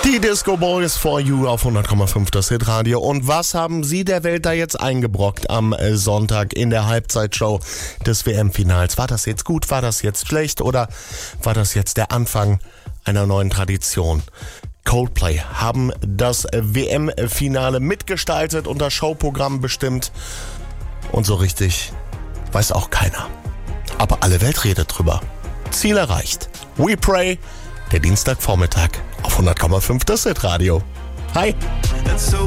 Die Disco Boys for You auf 100,5 das Hitradio. Und was haben Sie der Welt da jetzt eingebrockt am Sonntag in der Halbzeitshow des WM-Finals? War das jetzt gut, war das jetzt schlecht oder war das jetzt der Anfang einer neuen Tradition? Coldplay haben das WM-Finale mitgestaltet und das Showprogramm bestimmt. Und so richtig weiß auch keiner. Aber alle Welt redet drüber. Ziel erreicht. We Pray, der Dienstagvormittag auf 100,5 das Hitradio. Hi.